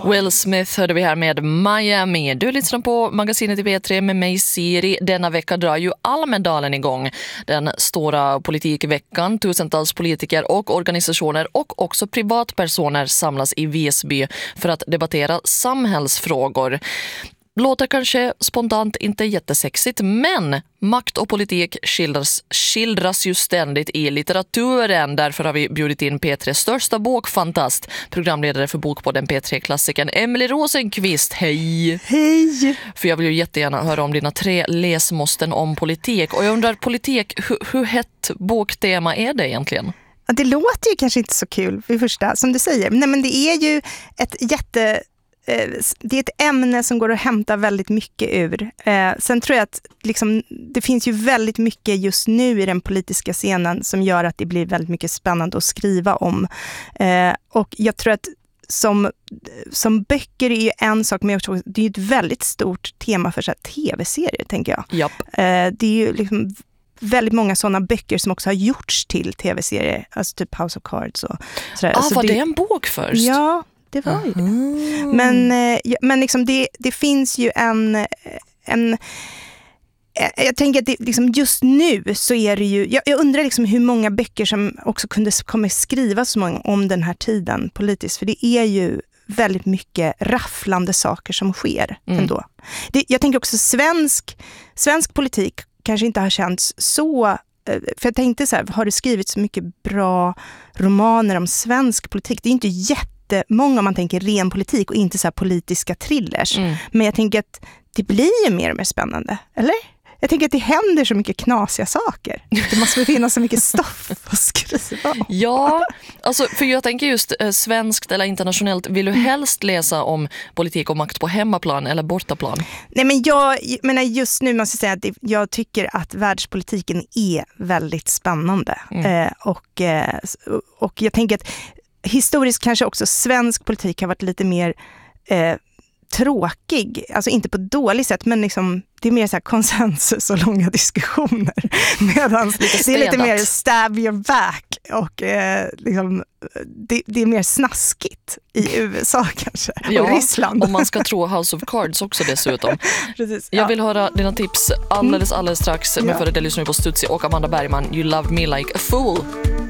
Will Smith hörde vi här med Miami. Du lyssnar på magasinet i P3 med mig Siri. Denna vecka drar ju Almedalen igång. Den stora politikveckan. Tusentals politiker och organisationer och också privatpersoner samlas i Visby för att debattera samhällsfrågor. Låter kanske spontant inte jättesexigt, men makt och politik skildras ju ständigt i litteraturen. Därför har vi bjudit in P3s största bokfantast, programledare för Bokpodden P3-klassikern Emily Rosenqvist. Hej! Hej! För jag vill ju jättegärna höra om dina 3 läsmåsten om politik. Och jag undrar, politik, hur hett boktema är det egentligen? Ja, det låter ju kanske inte så kul för första, som du säger. Nej, men det är ju det är ett ämne som går att hämta väldigt mycket ur. Sen tror jag att liksom, det finns ju väldigt mycket just nu i den politiska scenen som gör att det blir väldigt mycket spännande att skriva om. Och jag tror att som böcker är ju en sak, men det är ju ett väldigt stort tema för så här tv-serier, tänker jag. Japp. Det är ju liksom väldigt många sådana böcker som också har gjorts till tv-serier, alltså typ House of Cards och sådär. Alltså var det en bok först? Ja, det var ju det. Men liksom det finns ju en jag tänker att det, liksom just nu så är det ju, jag undrar liksom hur många böcker som också kommer skrivas om den här tiden politiskt, för det är ju väldigt mycket rafflande saker som sker ändå. Jag tänker också svensk politik kanske inte har känts så. För jag tänkte så här, har det skrivits så mycket bra romaner om svensk politik? Det är inte jättemånga om man tänker ren politik och inte så här politiska thrillers. Men jag tänker att det blir ju mer och mer spännande, eller? Jag tänker att det händer så mycket knasiga saker. Det måste finnas så mycket stoff att skriva om. Ja, alltså, för jag tänker just svenskt eller internationellt, vill du helst läsa om politik och makt på hemmaplan eller bortaplan? Nej, men jag menar just nu måste jag säga att jag tycker att världspolitiken är väldigt spännande. Och jag tänker att historiskt kanske också svensk politik har varit lite mer tråkig, alltså inte på dåligt sätt, men liksom, det är mer så här konsensus och långa diskussioner, medan det är lite mer stab your back och liksom, det är mer snaskigt i USA kanske, och Ryssland. Om man ska tro House of Cards också dessutom. Precis, jag vill höra dina tips alldeles strax, men före det lyssnar vi på Stutzi och Amanda Bergman, You Love Me Like a Fool.